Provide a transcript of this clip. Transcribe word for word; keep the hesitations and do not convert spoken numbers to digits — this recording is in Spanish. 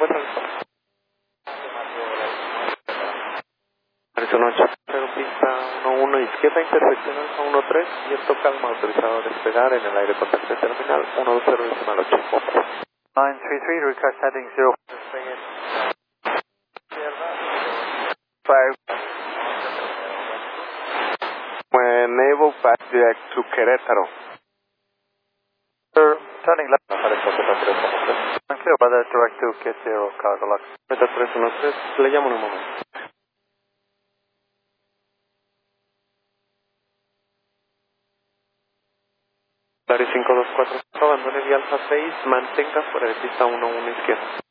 encuentra el Arizona ocho cero, pista uno uno izquierda, intersección Alfa uno tres, viento calma, autorizado a despegar en el aire contacto terminal uno dos cero decimal ocho. nine three three, request heading zero. five. Enable back direct to Querétaro. Sir, turning left. Clear by the direct to K zero, cargo lock. Meta tres uno tres, le llamo en un momento. Claro cinco dos cuatro, abandone vía Alfa seis, mantenga fuera de pista uno uno izquierda.